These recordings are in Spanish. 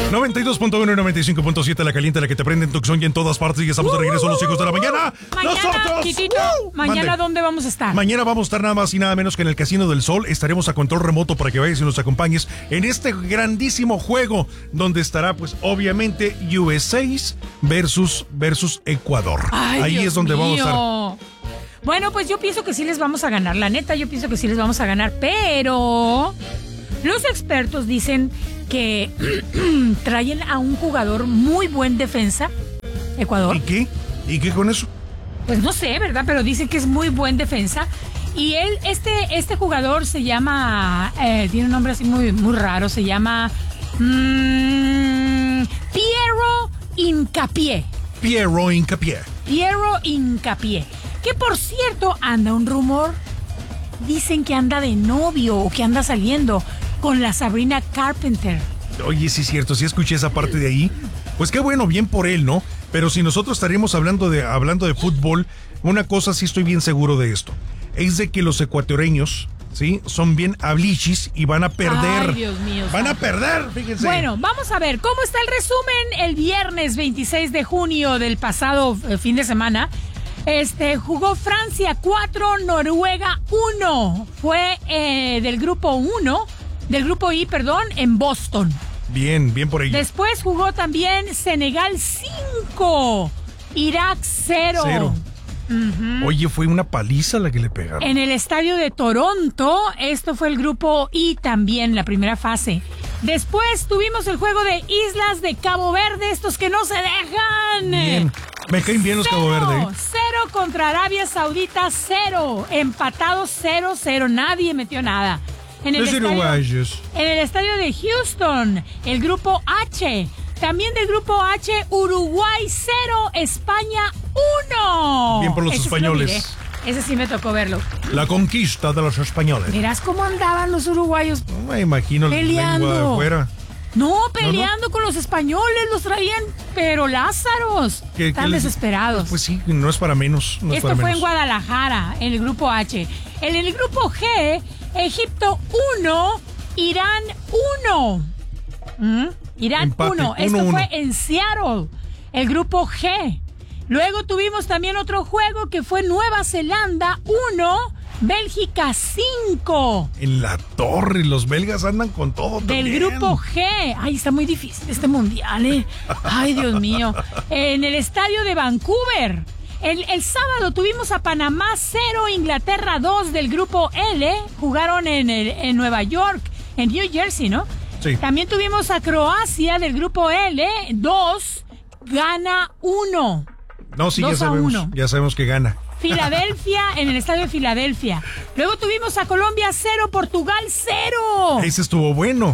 92.1 y 95.7, la caliente, la que te prende en Tucson y en todas partes. Y estamos de regreso los hijos de la mañana. Mañana, Titito, mañana ¿dónde vamos a estar? Mañana vamos a estar nada más y nada menos que en el Casino del Sol. Estaremos a control remoto para que vayas y nos acompañes en este grandísimo juego, donde estará, pues, obviamente, USA versus Ecuador. Ay, ahí Dios es donde mío. vamos a estar. Bueno, pues yo pienso que sí les vamos a ganar. La neta, yo pienso que sí les vamos a ganar. Pero los expertos dicen que traen a un jugador muy buen defensa, Ecuador. ¿Y qué? ¿Y qué con eso? Pues no sé, ¿verdad? Pero dicen que es muy buen defensa. Y él, este jugador se llama, tiene un nombre así muy, muy raro, se llama Piero Hincapié. Piero Hincapié. Piero Hincapié. Que por cierto, anda un rumor. Dicen que anda de novio o que anda saliendo con la Sabrina Carpenter. Oye, sí es cierto, sí escuché esa parte de ahí. Pues qué bueno, bien por él, ¿no? Pero si nosotros estaríamos hablando de fútbol, una cosa sí estoy bien seguro de esto. Es de que los ecuatorianos, ¿sí? Son bien hablichis y van a perder. Ay, Dios mío. Van a perder, fíjense. Bueno, vamos a ver cómo está el resumen. El viernes 26 de junio del pasado fin de semana, jugó Francia 4, Noruega 1. Fue del grupo I, en Boston. Bien por ello. Después jugó también Senegal 5, Irak 0. Uh-huh. Oye, fue una paliza la que le pegaron. En el estadio de Toronto, esto fue el grupo I también, la primera fase. Después tuvimos el juego de Islas de Cabo Verde, estos que no se dejan. Bien. Me caen bien los Cabo Verde. 0 contra Arabia Saudita, 0. Empatados 0-0. Nadie metió nada. En el estadio de Houston, el grupo H. También del grupo H, Uruguay 0, España 1. Bien por los españoles. Ese sí me tocó verlo. La conquista de los españoles. Verás cómo andaban los uruguayos. No me imagino peleando. La lengua de afuera. No, peleando con los españoles, los traían, pero Lázaros. Están desesperados. Pues sí, no es para menos. Esto fue en Guadalajara, en el grupo H. En el grupo G, Egipto 1, Irán 1. Irán Empate, 1. Esto 1-1. fue en Seattle, el grupo G. Luego tuvimos también otro juego que fue Nueva Zelanda 1, Bélgica 5. En la torre, los belgas andan con todo Del también. grupo G. Ay, está muy difícil este mundial, ¿eh? Ay, Dios mío. En el estadio de Vancouver. El sábado tuvimos a Panamá 0, Inglaterra 2 del grupo L. Jugaron en Nueva York, en New Jersey, ¿no? Sí. También tuvimos a Croacia del grupo L 2, Ghana 1. No, sí, ya sabemos que gana. Filadelfia, en el estadio de Filadelfia. Luego tuvimos a Colombia 0, Portugal 0. Ese estuvo bueno.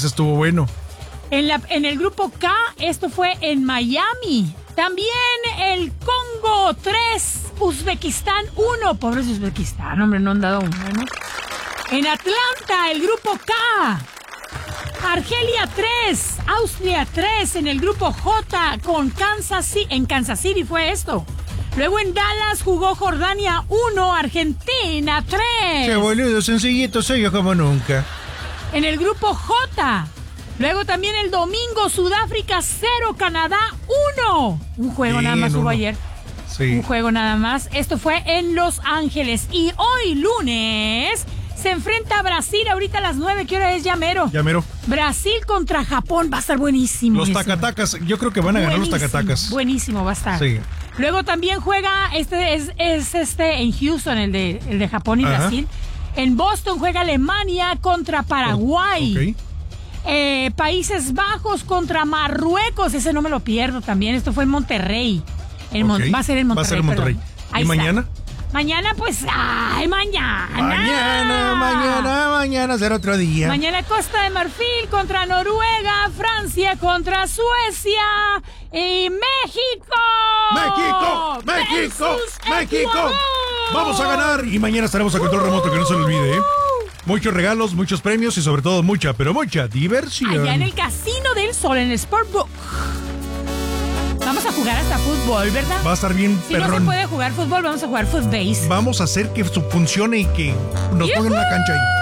En el grupo K, esto fue en Miami. También el Congo 3, Uzbekistán 1. Pobres Uzbekistán, hombre, no han dado uno, ¿no? En Atlanta, el grupo K. Argelia 3, Austria 3 en el grupo J con Kansas City. En Kansas City fue esto. Luego en Dallas jugó Jordania 1, Argentina 3. Qué boludo, sencillito soy yo como nunca. En el grupo J. Luego también el domingo Sudáfrica 0, Canadá 1. Un juego nada más hubo ayer. Sí. Un juego nada más. Esto fue en Los Ángeles. Y hoy lunes se enfrenta a Brasil ahorita a las 9. ¿Qué hora es? Ya mero. Brasil contra Japón. Va a estar buenísimo. Los tacatacas. Yo creo que van a ganar los tacatacas. Buenísimo va a estar. Sí. Luego también juega, es en Houston, el de Japón y Brasil. En Boston juega Alemania contra Paraguay. Okay. Países Bajos contra Marruecos. Ese no me lo pierdo también. Esto fue en Monterrey. Va a ser en Monterrey. ¿Y mañana? Mañana, pues, mañana será otro día. Mañana Costa de Marfil contra Noruega, Francia contra Suecia y México. ¡México! Vamos a ganar y mañana estaremos a control remoto, que no se lo olvide, ¿eh? Muchos regalos, muchos premios y sobre todo mucha diversión. Allá en el Casino del Sol, en el Sportbook. Vamos a jugar hasta fútbol, ¿verdad? Va a estar bien si perrón. Si no se puede jugar fútbol, vamos a jugar footbase. Vamos a hacer que funcione y que nos pongan una cancha ahí.